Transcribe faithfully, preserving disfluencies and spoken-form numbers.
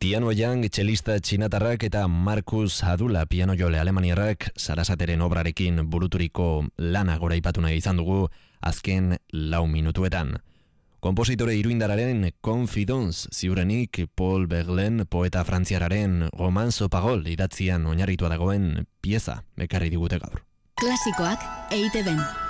Piano Young, txelista txinatarrak eta Markus Hadula piano jole alemaniarrak Sarasateren obrarekin buruturiko lana goraipatu nahi izan dugu azken lau minutuetan. Kompositore iruindararen Confidence ziurenik Paul Verlaine poeta frantziararen Romance au Parole idatzian oinarritua dagoen pieza ekarri digute gaur. Klasikoak E I Te Ben.